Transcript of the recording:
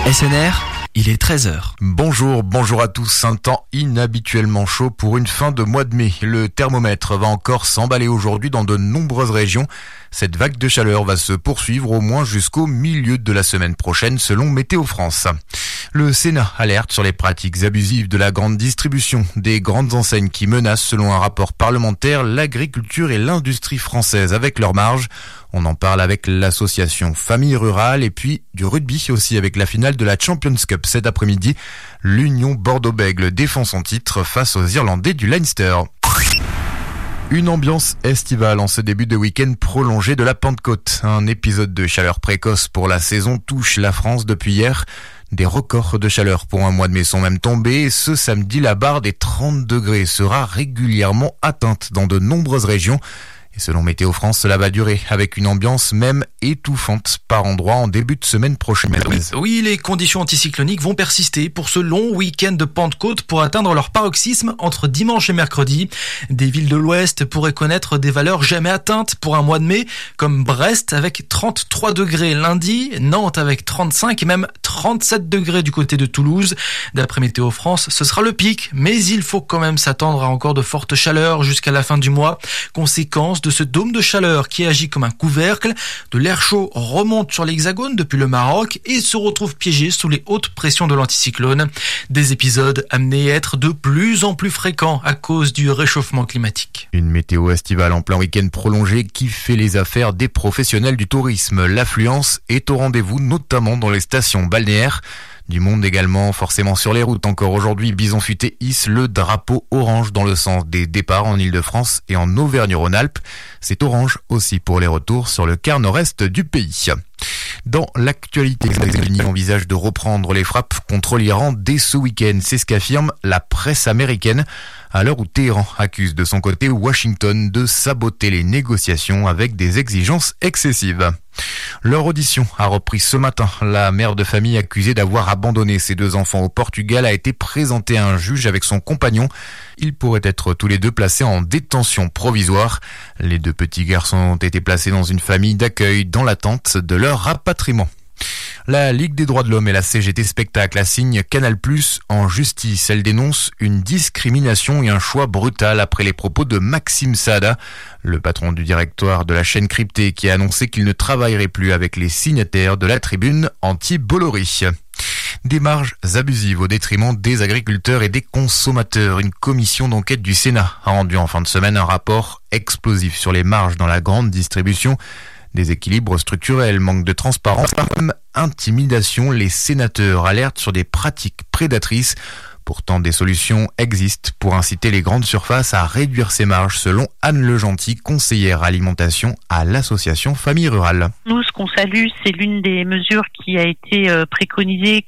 SNR, il est 13h. Bonjour à tous. Un temps inhabituellement chaud pour une fin de mois de mai. Le thermomètre va encore s'emballer aujourd'hui dans de nombreuses régions. Cette vague de chaleur va se poursuivre au moins jusqu'au milieu de la semaine prochaine selon Météo France. Le Sénat alerte sur les pratiques abusives de la grande distribution, des grandes enseignes qui menacent, selon un rapport parlementaire, l'agriculture et l'industrie française avec leurs marges. On en parle avec l'association Famille Rurale et puis du rugby aussi avec la finale de la Champions Cup cet après-midi. L'Union Bordeaux-Bègles défend son titre face aux Irlandais du Leinster. Une ambiance estivale en ce début de week-end prolongé de la Pentecôte. Un épisode de chaleur précoce pour la saison touche la France depuis hier. Des records de chaleur pour un mois de mai sont même tombés et ce samedi, la barre des 30 degrés sera régulièrement atteinte dans de nombreuses régions. Et selon Météo France, cela va durer avec une ambiance même étouffante par endroits en début de semaine prochaine. Oui, les conditions anticycloniques vont persister pour ce long week-end de Pentecôte pour atteindre leur paroxysme entre dimanche et mercredi. Des villes de l'Ouest pourraient connaître des valeurs jamais atteintes pour un mois de mai, comme Brest avec 33 degrés lundi, Nantes avec 35 et même 37 degrés du côté de Toulouse. D'après Météo France, ce sera le pic, mais il faut quand même s'attendre à encore de fortes chaleurs jusqu'à la fin du mois. Conséquence de ce dôme de chaleur qui agit comme un couvercle, de l'air chaud remonte sur l'Hexagone depuis le Maroc et se retrouve piégé sous les hautes pressions de l'anticyclone. Des épisodes amenés à être de plus en plus fréquents à cause du réchauffement climatique. Une météo estivale en plein week-end prolongé qui fait les affaires des professionnels du tourisme. L'affluence est au rendez-vous, notamment dans les stations balnéaires. Du monde également, forcément sur les routes. Encore aujourd'hui, Bison Futé hisse le drapeau orange dans le sens des départs en Ile-de-France et en Auvergne-Rhône-Alpes. C'est orange aussi pour les retours sur le quart nord-est du pays. Dans l'actualité, les États-Unis envisagent de reprendre les frappes contre l'Iran dès ce week-end. C'est ce qu'affirme la presse américaine à l'heure où Téhéran accuse de son côté Washington de saboter les négociations avec des exigences excessives. Leur audition a repris ce matin. La mère de famille accusée d'avoir abandonné ses deux enfants au Portugal a été présentée à un juge avec son compagnon. Ils pourraient être tous les deux placés en détention provisoire. Les deux petits garçons ont été placés dans une famille d'accueil dans l'attente de leur rapatriement. La Ligue des droits de l'homme et la CGT Spectacle assignent Canal+ en justice. Elle dénonce une discrimination et un choix brutal après les propos de Maxime Saada, le patron du directoire de la chaîne cryptée, qui a annoncé qu'il ne travaillerait plus avec les signataires de la tribune anti-Bolloré. Des marges abusives au détriment des agriculteurs et des consommateurs. Une commission d'enquête du Sénat a rendu en fin de semaine un rapport explosif sur les marges dans la grande distribution. Déséquilibre structurel, manque de transparence, même intimidation, les sénateurs alertent sur des pratiques prédatrices. Pourtant, des solutions existent pour inciter les grandes surfaces à réduire ces marges, selon Anne Legentil, conseillère alimentation à l'association Famille Rurale. Nous, ce qu'on salue, c'est l'une des mesures qui a été préconisée,